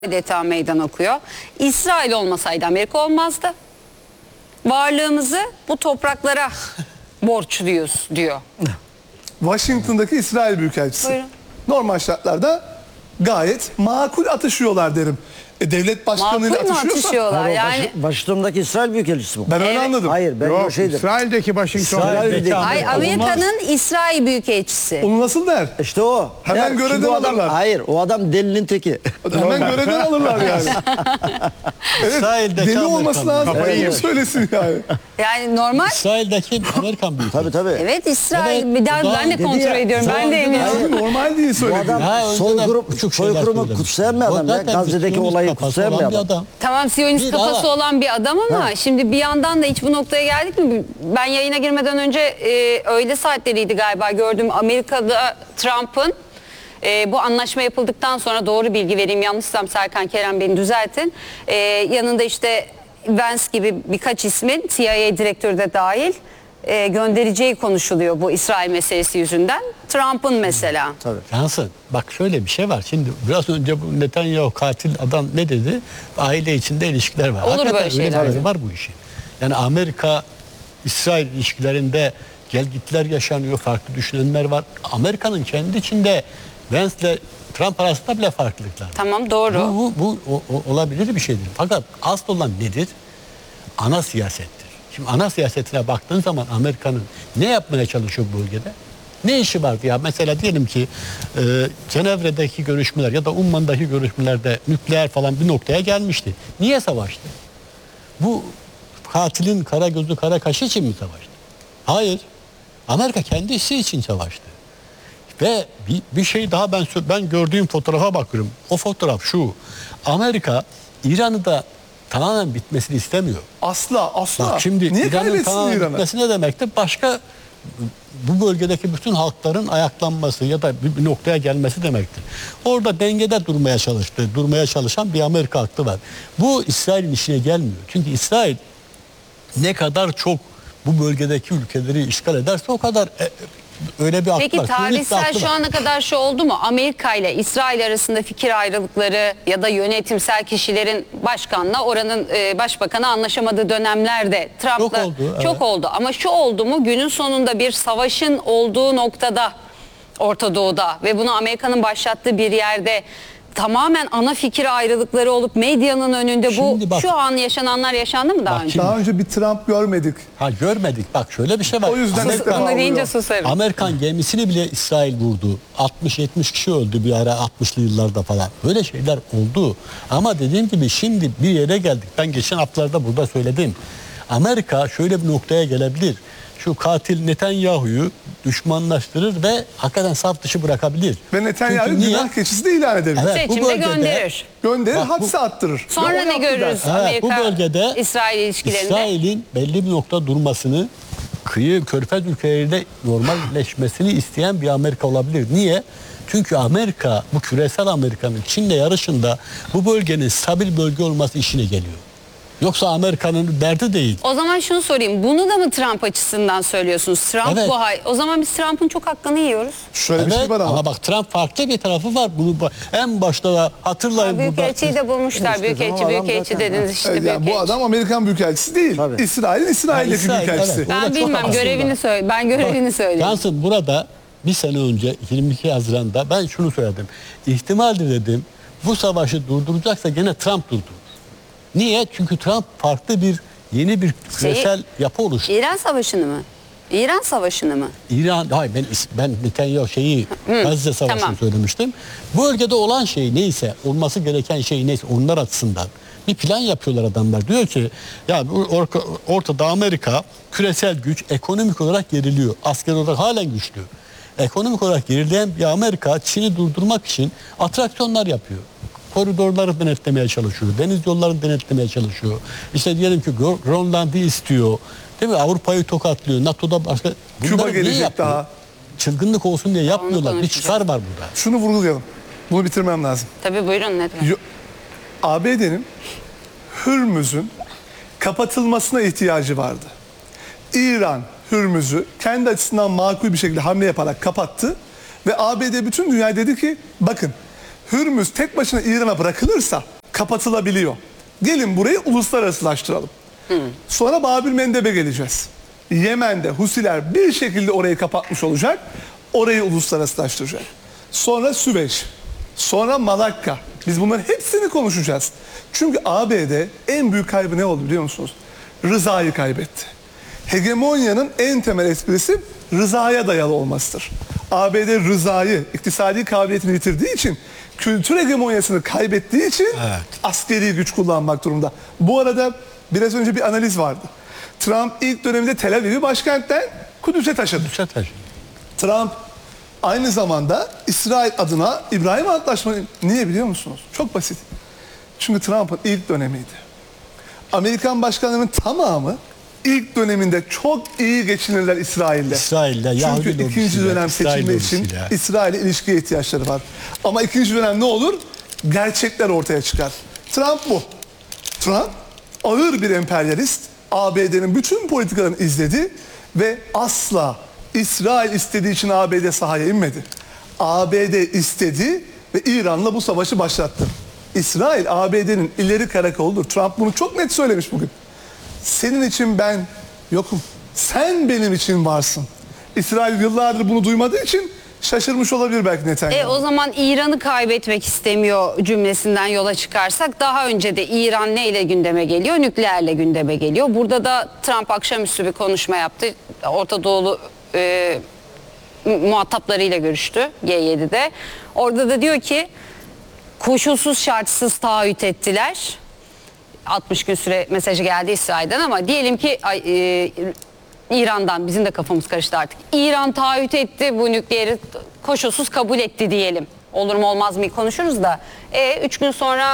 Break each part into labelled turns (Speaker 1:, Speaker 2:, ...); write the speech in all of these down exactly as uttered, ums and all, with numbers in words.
Speaker 1: adeta meydan okuyor. İsrail olmasaydı Amerika olmazdı. Varlığımızı bu topraklara borçluyuz diyor.
Speaker 2: Washington'daki İsrail Büyükelçisi.
Speaker 1: Buyurun.
Speaker 2: Normal şartlarda gayet makul atışıyorlar derim. E, devlet başkanıyla
Speaker 1: Makul mu
Speaker 2: atışıyorsa
Speaker 1: atışıyorlar?
Speaker 3: Yani...
Speaker 1: Yani
Speaker 3: Washington'daki İsrail Büyükelçisi bu.
Speaker 2: ben öyle
Speaker 1: Evet.
Speaker 2: anladım.
Speaker 3: Hayır ben o
Speaker 4: Yok,
Speaker 3: şeydir.
Speaker 4: İsrail'deki Washington.
Speaker 3: İsrail'deki
Speaker 1: Ay, Amerika'nın İsrail Büyükelçisi.
Speaker 2: Onu nasıl der?
Speaker 3: İşte o.
Speaker 2: Hemen
Speaker 3: Der,
Speaker 2: görevden
Speaker 3: çünkü o adam-
Speaker 2: alırlar.
Speaker 3: Hayır o adam delinin teki.
Speaker 2: Hemen görevden alırlar yani. Evet,
Speaker 5: İsrail'deki
Speaker 2: deli
Speaker 5: Amerikan
Speaker 2: olması lazım.
Speaker 4: Kafayı
Speaker 2: Kim
Speaker 4: yemiş.
Speaker 2: söylesin yani.
Speaker 1: Yani normal.
Speaker 5: İsrail'deki Amerikan büyükelçisi.
Speaker 3: Tabii tabii.
Speaker 1: Evet İsrail.
Speaker 5: Evet,
Speaker 1: bir daha
Speaker 5: daha
Speaker 1: ben de
Speaker 3: dedi
Speaker 1: kontrol
Speaker 3: ya,
Speaker 1: ediyorum.
Speaker 5: daha
Speaker 1: Ben de
Speaker 5: önce de-
Speaker 1: eminim.
Speaker 2: Abi normal değil
Speaker 3: Bu
Speaker 2: söylediğin.
Speaker 3: adam
Speaker 5: Daha önce de
Speaker 3: soykırım,
Speaker 5: küçük şeyler
Speaker 3: soykırımı
Speaker 5: söylemiş.
Speaker 3: kutsayan bir adam. Ya.
Speaker 5: Zaten
Speaker 3: Gazze'deki
Speaker 5: Siyonist
Speaker 3: olayı
Speaker 5: kafası
Speaker 3: kutsayan bir
Speaker 5: olan
Speaker 3: adam.
Speaker 1: Tamam Siyonist
Speaker 5: Bir
Speaker 1: kafası
Speaker 5: daha-
Speaker 1: olan bir adam ama
Speaker 3: Ha.
Speaker 1: şimdi bir yandan da hiç bu noktaya geldik mi? Ben yayına girmeden önce e, öğle saatleriydi galiba gördüm. Amerika'da Trump'ın e, bu anlaşma yapıldıktan sonra doğru bilgi vereyim. Yanlışsam Serkan Kerem beni düzeltin. E, yanında işte Vance gibi birkaç ismin C I A direktörü de dahil e, göndereceği konuşuluyor bu İsrail meselesi yüzünden. Trump'ın mesela.
Speaker 3: Tabii.
Speaker 5: Yansın. Bak şöyle bir şey var. Şimdi biraz önce bu Netanyahu katil adam ne dedi? Aile içinde ilişkiler var.
Speaker 1: Olur
Speaker 5: Hakikaten
Speaker 1: böyle
Speaker 5: öyle
Speaker 1: şeyler.
Speaker 5: bir şey var bu işin. Yani Amerika İsrail ilişkilerinde gelgitler yaşanıyor. Farklı düşünenler var. Amerika'nın kendi içinde Vance'le Trump arasında bile farklılıklar var.
Speaker 1: Tamam doğru.
Speaker 5: Bu, bu, bu o- o- olabilir bir şeydir. Fakat asıl olan nedir? Ana siyasettir. Şimdi ana siyasetine baktığın zaman Amerika'nın ne yapmaya çalışıyor bu bölgede? Ne işi vardı ya? Mesela diyelim ki e, Cenevre'deki görüşmeler ya da Umman'daki görüşmelerde nükleer falan bir noktaya gelmişti. Niye savaştı? Bu katilin kara gözü kara kaşı için mi savaştı? Hayır. Amerika kendi işi için savaştı. Ve bir, bir şey daha ben sö- ben gördüğüm fotoğrafa bakıyorum. O fotoğraf şu. Amerika İran'ı da tamamen bitmesini istemiyor.
Speaker 2: Asla asla.
Speaker 5: Bak şimdi
Speaker 2: Niye
Speaker 5: İran'ın
Speaker 2: kaybetsin
Speaker 5: tamamen
Speaker 2: İran'ı?
Speaker 5: bitmesi ne demektir? Başka bu bölgedeki bütün halkların ayaklanması ya da bir, bir noktaya gelmesi demektir. Orada dengede durmaya çalıştı, durmaya çalışan bir Amerika aklı var. Bu İsrail'in işine gelmiyor. Çünkü İsrail ne kadar çok bu bölgedeki ülkeleri işgal ederse o kadar e, öyle bir aklı
Speaker 1: Peki
Speaker 5: var. Siyonist bir
Speaker 1: tarihsel
Speaker 5: aklı
Speaker 1: şu
Speaker 5: var.
Speaker 1: ana kadar şu oldu mu? Amerika ile İsrail arasında fikir ayrılıkları ya da yönetimsel kişilerin başkanla oranın e, başbakanı anlaşamadığı dönemlerde Trump'la
Speaker 5: Çok oldu, evet.
Speaker 1: çok oldu. Ama şu oldu mu? Günün sonunda bir savaşın olduğu noktada Orta Doğu'da ve bunu Amerika'nın başlattığı bir yerde tamamen ana fikir ayrılıkları olup medyanın önünde
Speaker 5: Şimdi
Speaker 1: bu
Speaker 5: bak-
Speaker 1: şu an yaşananlar yaşandı mı daha
Speaker 5: Bak
Speaker 1: önce?
Speaker 5: şimdi-
Speaker 2: Daha önce bir Trump görmedik.
Speaker 5: Ha görmedik. Bak şöyle bir şey var.
Speaker 2: O yüzden
Speaker 5: Amerika-
Speaker 2: ilk defa
Speaker 1: Bunu deyince
Speaker 2: oluyor.
Speaker 1: susarım.
Speaker 5: Amerikan gemisini bile İsrail vurdu. altmış yetmiş kişi öldü bir ara altmışlı yıllarda falan. Böyle şeyler oldu. Ama dediğim gibi şimdi bir yere geldik. Ben geçen haftalarda burada söyledim. Amerika şöyle bir noktaya gelebilir. Şu katil Netanyahu'yu düşmanlaştırır ve hakikaten saf dışı bırakabilir.
Speaker 2: Ve Netanyahu
Speaker 5: Çünkü niye?
Speaker 2: günah keçisi de ilan edebilir.
Speaker 5: Evet, bu
Speaker 1: Seçimde
Speaker 5: bölgede-
Speaker 1: gönderir.
Speaker 2: Gönderir,
Speaker 5: Bak bu-
Speaker 2: hapse attırır.
Speaker 1: Sonra
Speaker 2: Ve o
Speaker 1: ne
Speaker 2: yaptı
Speaker 1: görürüz
Speaker 2: der.
Speaker 5: Evet,
Speaker 1: Amerika
Speaker 5: bu bölgede
Speaker 1: İsrail ilişkilerinde?
Speaker 5: İsrail'in belli bir nokta durmasını, kıyı körfez ülkeleriyle normalleşmesini isteyen bir Amerika olabilir. Niye? Çünkü Amerika, bu küresel Amerika'nın Çin'le yarışında bu bölgenin stabil bölge olması işine geliyor. Yoksa Amerika'nın derdi değil.
Speaker 1: O zaman şunu sorayım. Bunu da mı Trump açısından söylüyorsunuz? Trump
Speaker 5: Evet.
Speaker 1: bu hay. O zaman biz Trump'ın çok hakkını yiyoruz.
Speaker 2: Şöyle bir
Speaker 5: Evet,
Speaker 2: şey var ama.
Speaker 5: ama bak Trump farklı bir tarafı var. Bunu ba- en başta da hatırlayın burada.
Speaker 1: Büyükelçiyi de bulmuşlar.
Speaker 3: İşte
Speaker 1: Büyükelçi,
Speaker 3: tamam, adam
Speaker 1: büyükelçi
Speaker 3: zaten-
Speaker 1: dediniz işte
Speaker 2: Evet, yani bu
Speaker 1: büyükelçi.
Speaker 2: adam Amerikan Büyükelçisi değil.
Speaker 3: Tabii.
Speaker 2: İsrail'in İsrail'deki
Speaker 5: İsrail,
Speaker 2: Büyükelçisi.
Speaker 5: evet.
Speaker 1: Ben
Speaker 5: Orada çok
Speaker 1: bilmem
Speaker 5: aslında.
Speaker 1: görevini söyle. Ben görevini söyleyeyim.
Speaker 5: Cansın burada bir sene önce yirmi iki Haziran'da ben şunu söyledim. İhtimaldir dedim. Bu savaşı durduracaksa gene Trump durdurur. Niye? Çünkü Trump farklı bir yeni bir küresel yapı oluştu.
Speaker 1: İran Savaşı'nı mı? İran Savaşı'nı mı?
Speaker 5: İran, hayır ben ben Netanyahu şeyi Gazze Savaşı'nı
Speaker 1: tamam.
Speaker 5: söylemiştim. Bu bölgede olan şey neyse, olması gereken şey neyse onlar açısından bir plan yapıyorlar adamlar. Diyor ki ya bu orka- ortada Amerika küresel güç ekonomik olarak geriliyor. Asker olarak halen güçlü. Ekonomik olarak gerileyen bir Amerika Çin'i durdurmak için atraksiyonlar yapıyor. Koridorları denetlemeye çalışıyor. Deniz yollarını denetlemeye çalışıyor. İşte diyelim ki Gro- Grönland'ı istiyor. Değil mi? Avrupa'yı tokatlıyor. NATO'da başka...
Speaker 2: Küba
Speaker 5: Bunları niye
Speaker 2: gelecek
Speaker 5: yapıyor?
Speaker 2: daha.
Speaker 5: Çılgınlık olsun diye yapmıyorlar. Bir
Speaker 1: konuşacağız.
Speaker 5: çıkar var burada.
Speaker 2: Şunu vurgulayalım. Bunu bitirmem lazım.
Speaker 1: Tabii buyurun ne demek?
Speaker 2: Yo- A B D'nin Hürmüz'ün kapatılmasına ihtiyacı vardı. İran Hürmüz'ü kendi açısından makul bir şekilde hamle yaparak kapattı ve A B D bütün dünyaya dedi ki bakın Hürmüz tek başına İran'a bırakılırsa kapatılabiliyor. Gelin burayı uluslararasılaştıralım. Sonra Babül Mendeb'e geleceğiz. Yemen'de Husiler bir şekilde orayı kapatmış olacak. Orayı uluslararasılaştıracak. Sonra Süveyş. Sonra Malakka. Biz bunların hepsini konuşacağız. Çünkü A B D en büyük kaybı ne oldu biliyor musunuz? Rızayı kaybetti. Hegemonyanın en temel esprisi rızaya dayalı olmasıdır. A B D rızayı, iktisadi kabiliyetini yitirdiği için, kültür hegemonyasını kaybettiği için
Speaker 5: Evet.
Speaker 2: askeri güç kullanmak durumunda. Bu arada biraz önce bir analiz vardı. Trump ilk döneminde Tel Aviv'i başkentten Kudüs'e taşıdı.
Speaker 5: Kuşataş.
Speaker 2: Trump aynı zamanda İsrail adına İbrahim Antlaşması, niye biliyor musunuz? Çok basit. Çünkü Trump'ın ilk dönemiydi. Amerikan başkanlarının tamamı ilk döneminde çok iyi geçinirler İsrail'le.
Speaker 5: İsrail'le, Yahudi
Speaker 2: Çünkü ikinci
Speaker 5: lobisiyle,
Speaker 2: dönem
Speaker 5: İsrail
Speaker 2: seçilme için
Speaker 5: lobisiyle.
Speaker 2: İsrail'e ilişkiye ihtiyaçları var. Ama ikinci dönem ne olur? Gerçekler ortaya çıkar. Trump bu. Trump ağır bir emperyalist. A B D'nin bütün politikalarını izledi ve asla İsrail istediği için A B D sahaya inmedi. A B D istedi ve İran'la bu savaşı başlattı. İsrail A B D'nin ileri karakoludur. Trump bunu çok net söylemiş bugün. Senin için ben yokum. Sen benim için varsın. İsrail yıllardır bunu duymadığı için şaşırmış olabilir belki Netanyahu.
Speaker 1: E, o zaman İran'ı kaybetmek istemiyor cümlesinden yola çıkarsak daha önce de İran neyle gündeme geliyor? Nükleerle gündeme geliyor. Burada da Trump akşamüstü bir konuşma yaptı. Orta Doğulu e, muhataplarıyla görüştü G yedi'de. Orada da diyor ki koşulsuz şartsız taahhüt ettiler. altmış gün süre mesajı geldi İsrail'den ama diyelim ki ay, e, İran'dan, bizim de kafamız karıştı artık. İran taahhüt etti, bu nükleeri koşulsuz kabul etti diyelim. Olur mu olmaz mı konuşuruz da. E, üç gün sonra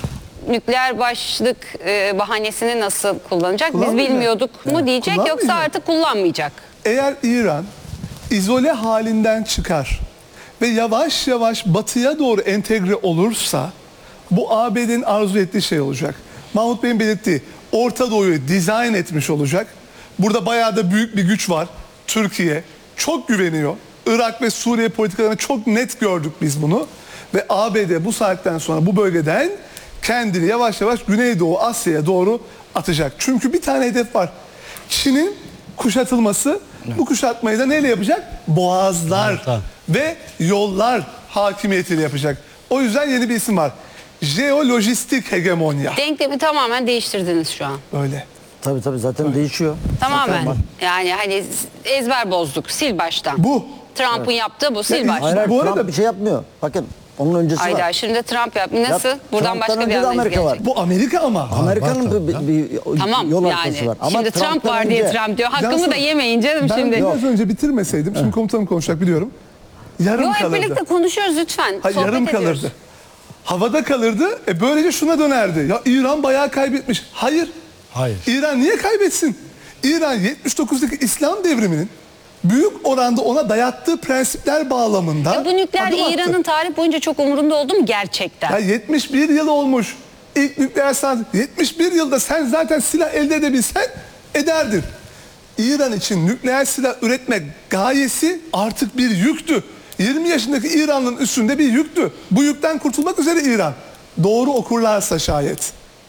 Speaker 1: nükleer başlık e, bahanesini nasıl kullanacak? Biz
Speaker 2: Kullanmayacak.
Speaker 1: bilmiyorduk mu
Speaker 2: Evet,
Speaker 1: diyecek yoksa
Speaker 2: kullanmayacak.
Speaker 1: artık kullanmayacak.
Speaker 2: Eğer İran izole halinden çıkar ve yavaş yavaş batıya doğru entegre olursa bu A B D'nin arzu ettiği şey olacak. Mahmut Bey'in belirttiği Orta Doğu'yu dizayn etmiş olacak. Burada bayağı da büyük bir güç var. Türkiye çok güveniyor. Irak ve Suriye politikalarını çok net gördük biz bunu. Ve A B D bu saatten sonra bu bölgeden kendini yavaş yavaş Güneydoğu Asya'ya doğru atacak. Çünkü bir tane hedef var. Çin'in kuşatılması. Bu kuşatmayı da neyle yapacak? Boğazlar
Speaker 5: Evet, tamam.
Speaker 2: ve yollar hakimiyetiyle yapacak. O yüzden yeni bir isim var. Jeolojistik hegemonya.
Speaker 1: Denklemi tamamen değiştirdiniz şu an.
Speaker 2: Öyle.
Speaker 3: Tabii tabii zaten değişiyor.
Speaker 1: Tamamen.
Speaker 3: Zaten var.
Speaker 1: Yani hani ezber bozduk. Sil baştan.
Speaker 2: Bu.
Speaker 1: Trump'ın yaptığı bu. Sil
Speaker 2: Ya,
Speaker 1: baştan.
Speaker 3: Hayır, hayır,
Speaker 2: Bu
Speaker 3: Trump
Speaker 2: arada-
Speaker 3: bir şey yapmıyor. Bakın onun öncesi
Speaker 1: Hayda
Speaker 3: var.
Speaker 1: şimdi Trump yap. Nasıl?
Speaker 3: Yap-
Speaker 1: Buradan
Speaker 3: Trump'tan
Speaker 1: başka bir
Speaker 3: önce de
Speaker 1: anlayış
Speaker 3: Amerika var.
Speaker 1: gelecek.
Speaker 2: Bu Amerika ama.
Speaker 3: Amerika'nın
Speaker 5: var
Speaker 3: bir,
Speaker 5: tabii
Speaker 3: bir, bir
Speaker 1: Tamam
Speaker 3: yol
Speaker 1: yani.
Speaker 3: haritası var. Ama
Speaker 1: Şimdi Trump
Speaker 3: Trump'tan
Speaker 1: var diye
Speaker 3: önce-
Speaker 1: Trump diyor. Hakkımı
Speaker 2: Cansu,
Speaker 1: da yemeyin canım
Speaker 2: ben
Speaker 1: şimdi.
Speaker 2: biraz önce bitirmeseydim, şimdi komutanım konuşacak biliyorum. Yarım
Speaker 1: Yok hep
Speaker 2: kalırdı.
Speaker 1: birlikte konuşuyoruz lütfen.
Speaker 2: Hayır,
Speaker 1: Sohbet
Speaker 2: yarım
Speaker 1: ediyoruz.
Speaker 2: kalırdı. Havada kalırdı. E böylece şuna dönerdi. Ya İran bayağı kaybetmiş. Hayır.
Speaker 5: Hayır.
Speaker 2: İran niye kaybetsin? İran yetmiş dokuzdaki İslam devriminin büyük oranda ona dayattığı prensipler bağlamında
Speaker 1: E bu nükleer
Speaker 2: adım attı.
Speaker 1: İran'ın tarih boyunca çok umurunda oldu mu gerçekten?
Speaker 2: Ya yetmiş bir yıl olmuş. İlk nükleer santral. yetmiş bir yılda sen zaten silah elde edebilsen ederdin. İran için nükleer silah üretmek gayesi artık bir yüktü. yirmi yaşındaki İran'ın üstünde bir yüktü. Bu yükten kurtulmak üzere İran. Doğru okurlarsa şayet.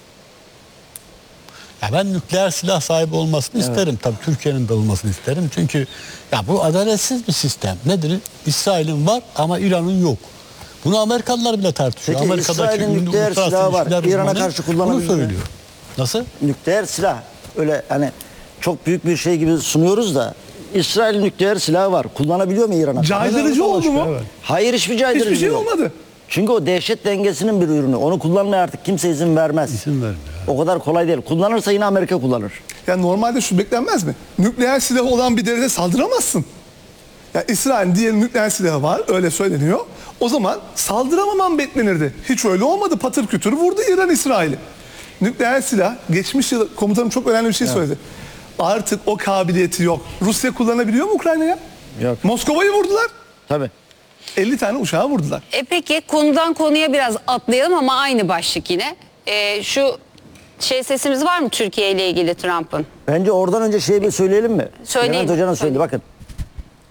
Speaker 5: Ya ben nükleer silah sahibi olmasını isterim. Tabii Türkiye'nin de olmasını isterim. Çünkü ya bu adaletsiz bir sistem. Nedir? İsrail'in var ama İran'ın yok. Bunu Amerikalılar bile tartışıyor.
Speaker 3: Peki,
Speaker 5: Amerika'daki
Speaker 3: İsrail'in
Speaker 5: ünlü
Speaker 3: nükleer
Speaker 5: uluslararası
Speaker 3: silahı var.
Speaker 5: ilişkiler
Speaker 3: İran'a
Speaker 5: uzmanı
Speaker 3: karşı
Speaker 5: bunu
Speaker 3: kullanabilir mi?
Speaker 5: söylüyor. Nasıl?
Speaker 3: Nükleer silah öyle hani çok büyük bir şey gibi sunuyoruz da İsrail nükleer silahı var. Kullanabiliyor mu İran'a?
Speaker 2: Caydırıcı oldu mu?
Speaker 5: Evet.
Speaker 3: Hayır, hiçbir caydırıcı
Speaker 2: Hiçbir şey
Speaker 3: yok.
Speaker 2: olmadı.
Speaker 3: Çünkü o dehşet dengesinin bir ürünü. Onu kullanmaya artık kimse izin vermez.
Speaker 5: İzin vermiyor.
Speaker 3: O kadar kolay değil. Kullanırsa yine Amerika kullanır.
Speaker 2: Ya normalde şu beklenmez mi? Nükleer silahı olan bir devlete saldıramazsın. Ya İsrail'in diyelim nükleer silahı var, öyle söyleniyor. O zaman saldıramaman beklenirdi. Hiç öyle olmadı. Patır kütür vurdu İran İsrail'i. Nükleer silah, geçmiş yıl komutanım çok önemli bir şey söyledi. Artık o kabiliyeti yok. Rusya kullanabiliyor mu Ukrayna'ya?
Speaker 3: Yok.
Speaker 2: Moskova'yı vurdular.
Speaker 3: Tabii.
Speaker 2: elli tane uçağı vurdular.
Speaker 1: E peki konudan konuya biraz atlayalım ama aynı başlık yine. E, şu şey sesimiz var mı Türkiye ile ilgili Trump'ın?
Speaker 3: Bence oradan önce şeyi bir söyleyelim mi?
Speaker 1: Söyleyin.
Speaker 3: Levent Hoca'nın
Speaker 1: Söyleyin.
Speaker 3: söyledi. Bakın.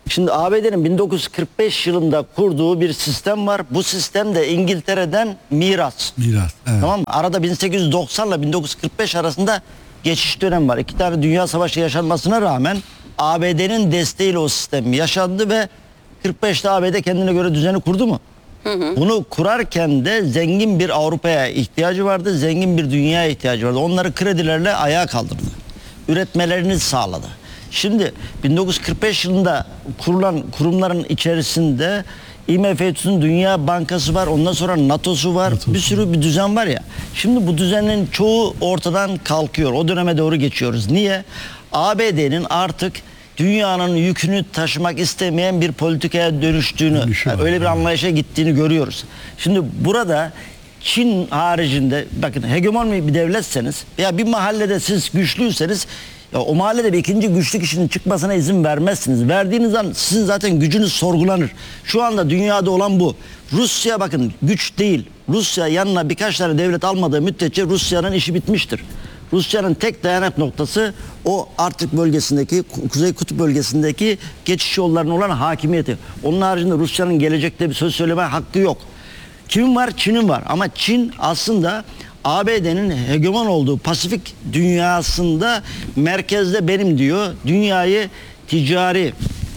Speaker 3: Şimdi A B D'nin bin dokuz yüz kırk beş yılında kurduğu bir sistem var. Bu sistem de İngiltere'den miras.
Speaker 4: Miras. Evet.
Speaker 3: Tamam mı? Arada bin sekiz yüz doksan ile bin dokuz yüz kırk beş arasında geçiş dönemi var. İki tane dünya savaşı yaşanmasına rağmen A B D'nin desteğiyle o sistem yaşandı ve kırk beşte A B D kendine göre düzeni kurdu mu? Hı hı. Bunu kurarken de zengin bir Avrupa'ya ihtiyacı vardı, zengin bir dünyaya ihtiyacı vardı. Onları kredilerle ayağa kaldırdı. Üretmelerini sağladı. Şimdi bin dokuz yüz kırk beş yılında kurulan kurumların içerisinde I M F'nin Dünya Bankası var, ondan sonra NATO'su var, NATO. Bir sürü bir düzen var ya. Şimdi bu düzenin çoğu ortadan kalkıyor. O döneme doğru geçiyoruz. Niye? A B D'nin artık dünyanın yükünü taşımak istemeyen bir politikaya dönüştüğünü, yani öyle bir anlayışa gittiğini görüyoruz. Şimdi burada Çin haricinde, bakın hegemon bir devletseniz veya bir mahallede siz güçlüyseniz, ya o mahallede bir ikinci güçlü kişinin çıkmasına izin vermezsiniz. Verdiğiniz an sizin zaten gücünüz sorgulanır. Şu anda dünyada olan bu. Rusya bakın güç değil. Rusya yanına birkaç tane devlet almadığı müddetçe Rusya'nın işi bitmiştir. Rusya'nın tek dayanak noktası o Arktik bölgesindeki, Kuzey Kutup bölgesindeki geçiş yollarına olan hakimiyeti. Onun haricinde Rusya'nın gelecekte bir söz söyleme hakkı yok. Kimin var? Çin'in var. Ama Çin aslında A B D'nin hegemon olduğu Pasifik dünyasında merkezde benim diyor. Dünyayı ticari,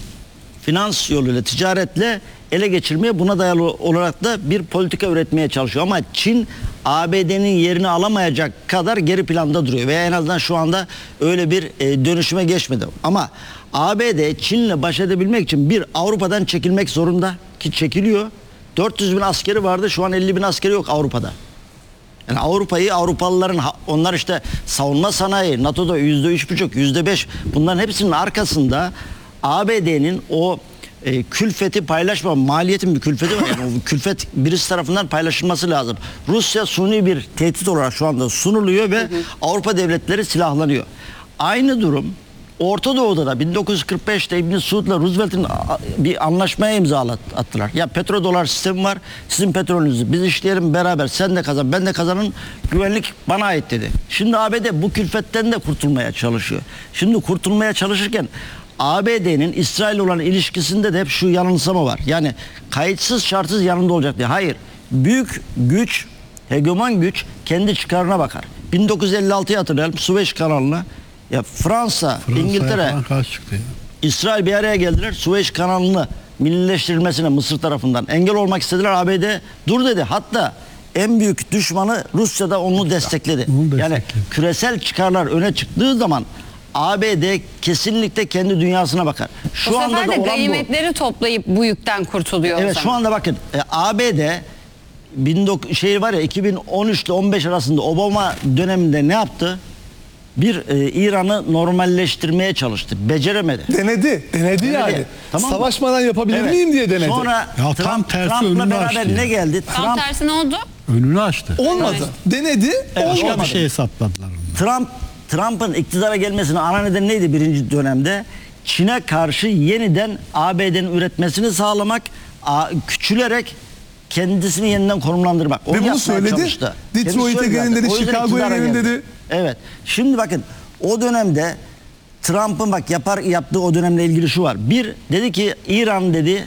Speaker 3: finans yoluyla, ticaretle ele geçirmeye, buna dayalı olarak da bir politika üretmeye çalışıyor. Ama Çin A B D'nin yerini alamayacak kadar geri planda duruyor. Veya en azından şu anda öyle bir e, dönüşüme geçmedi. Ama A B D Çin'le baş edebilmek için bir Avrupa'dan çekilmek zorunda, ki çekiliyor. dört yüz bin askeri vardı, şu an elli bin askeri yok Avrupa'da. Yani Avrupa'yı, Avrupalıların, onlar işte savunma sanayi, NATO'da yüzde üç buçuk, yüzde beş, bunların hepsinin arkasında A B D'nin o e, külfeti paylaşma, maliyetin bir külfeti var. Yani o külfet birisi tarafından paylaşılması lazım. Rusya suni bir tehdit olarak şu anda sunuluyor ve hı hı. Avrupa devletleri silahlanıyor. Aynı durum Orta Doğu'da da bin dokuz yüz kırk beşte İbn Suud'la Roosevelt'in bir anlaşmaya imza attılar. Ya petrodolar sistemi var, sizin petrolünüzü biz işleyelim beraber, sen de kazan ben de kazanın, güvenlik bana ait dedi. Şimdi A B D bu külfetten de kurtulmaya çalışıyor. Şimdi kurtulmaya çalışırken A B D'nin İsrail olan ilişkisinde de hep şu yanılsama var. Yani kayıtsız şartsız yanında olacak diye. Hayır. Büyük güç, hegemon güç kendi çıkarına bakar. bin dokuz yüz elli altıyı hatırlayalım, Süveyş kanalına. Ya Fransa,
Speaker 4: Fransa'ya
Speaker 3: İngiltere,
Speaker 4: çıktı ya.
Speaker 3: İsrail bir araya geldiler. Süveyş kanalını millileştirilmesine Mısır tarafından engel olmak istediler. A B D dur dedi. Hatta en büyük düşmanı Rusya da onu destekledi.
Speaker 4: Onu destekledi.
Speaker 3: Yani küresel çıkarlar öne çıktığı zaman A B D kesinlikle kendi dünyasına bakar. Şu
Speaker 1: Bu
Speaker 3: anda
Speaker 1: sefer
Speaker 3: da
Speaker 1: de
Speaker 3: olan
Speaker 1: ganimetleri toplayıp bu yükten kurtuluyor.
Speaker 3: Evet, şu anda bakın e, A B D bin dokuz şey var ya iki bin on üç ile on beş arasında Obama döneminde ne yaptı? Bir e, İran'ı normalleştirmeye çalıştı. Beceremedi.
Speaker 2: Denedi. Denedi yani.
Speaker 3: Tamam mı?
Speaker 2: Savaşmadan yapabilir
Speaker 3: Evet.
Speaker 2: miyim diye denedi.
Speaker 3: Sonra
Speaker 4: Ya tam
Speaker 3: Trump,
Speaker 4: tersi
Speaker 3: Trump'la
Speaker 4: önünü
Speaker 3: beraber
Speaker 4: açtı
Speaker 3: ne
Speaker 4: ya.
Speaker 3: geldi?
Speaker 1: Tam
Speaker 3: Trump
Speaker 1: tersi ne oldu?
Speaker 4: Önünü açtı.
Speaker 2: Olmadı.
Speaker 1: Evet.
Speaker 2: Denedi.
Speaker 4: Başka
Speaker 2: Olmadı.
Speaker 4: bir şey hesapladılar onlar.
Speaker 3: Trump Trump'ın iktidara gelmesinin ana nedeni neydi birinci dönemde? Çin'e karşı yeniden A B D'nin üretmesini sağlamak, a, küçülerek kendisini yeniden konumlandırmak. Onu
Speaker 2: Ve bunu
Speaker 3: yapmaya
Speaker 2: söyledi.
Speaker 3: çalıştı.
Speaker 2: Detroit'e
Speaker 3: Kendisi söyledi
Speaker 2: gelin
Speaker 3: zaten.
Speaker 2: dedi,
Speaker 3: O yüzden
Speaker 2: Chicago'ya
Speaker 3: iktidara
Speaker 2: gelin
Speaker 3: geldi.
Speaker 2: dedi.
Speaker 3: Evet. Şimdi bakın o dönemde Trump'ın bak yapar yaptığı o dönemle ilgili şu var. Bir, dedi ki İran dedi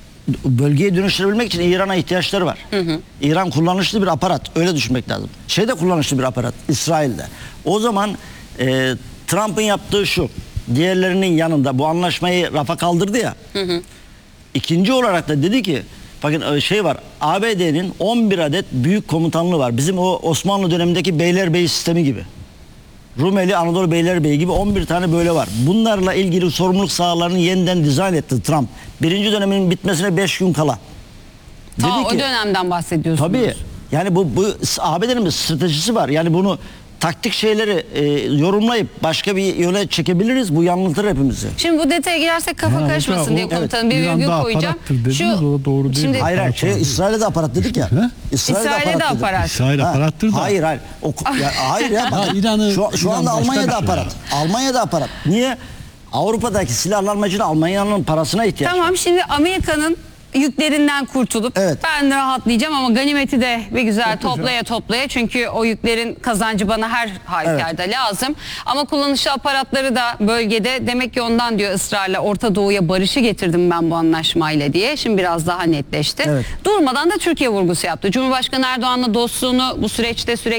Speaker 3: bölgeyi dönüştürebilmek için İran'a ihtiyaçları var. Hı hı. İran kullanışlı bir aparat. Öyle düşünmek lazım. Şey de kullanışlı bir aparat. İsrail'de. O zaman e, Trump'ın yaptığı şu. Diğerlerinin yanında bu anlaşmayı rafa kaldırdı ya. Hı hı. İkinci olarak da dedi ki bakın şey var. A B D'nin on bir adet büyük komutanlığı var. Bizim o Osmanlı dönemindeki beylerbeyi sistemi gibi. Rumeli, Anadolu Beylerbeyi gibi on bir tane böyle var. Bunlarla ilgili sorumluluk sahalarını yeniden dizayn etti Trump. Birinci dönemin bitmesine beş gün kala.
Speaker 1: Ta
Speaker 3: Dedi
Speaker 1: o
Speaker 3: ki,
Speaker 1: dönemden bahsediyorsunuz.
Speaker 3: tabii. Yani bu, bu A B D'nin bir stratejisi var. Yani bunu taktik şeyleri e, yorumlayıp başka bir yöne çekebiliriz. Bu yanıltır hepimizi.
Speaker 1: Şimdi bu detaya girersek kafa
Speaker 4: Ya
Speaker 1: karışmasın
Speaker 4: hocam,
Speaker 1: diye
Speaker 4: o-
Speaker 1: komutanım bir
Speaker 4: evet,
Speaker 1: virgül
Speaker 4: İran'da
Speaker 1: koyacağım.
Speaker 4: aparattır dediniz, o doğru değil.
Speaker 1: Şimdi
Speaker 3: Hayır hayır. Şey, İsrail'de de aparat dedik ya.
Speaker 4: He?
Speaker 1: İsrail'de de
Speaker 3: dedik.
Speaker 1: aparat.
Speaker 4: İsrail
Speaker 3: Ha,
Speaker 4: aparattır da.
Speaker 3: Hayır hayır. O, ya, hayır ya.
Speaker 4: Ha, İran'ı-
Speaker 3: şu, şu
Speaker 4: İran
Speaker 3: anda
Speaker 4: başka
Speaker 3: Almanya'da
Speaker 4: bir şey
Speaker 3: aparat. Almanya'da aparat. Niye? Avrupa'daki silahlanma için Almanya'nın parasına ihtiyaç var.
Speaker 1: Tamam, şimdi Amerika'nın yüklerinden kurtulup
Speaker 3: Evet.
Speaker 1: ben rahatlayacağım ama ganimeti de bir güzel
Speaker 2: Çok güzel.
Speaker 1: toplaya toplaya, çünkü o yüklerin kazancı bana her halükarda lazım. Ama kullanışlı aparatları da bölgede, demek ki ondan diyor ısrarla Orta Doğu'ya barışı getirdim ben bu anlaşmayla diye. Şimdi biraz daha netleşti.
Speaker 3: Evet.
Speaker 1: Durmadan da Türkiye vurgusu yaptı. Cumhurbaşkanı Erdoğan'la dostluğunu bu süreçte sürekli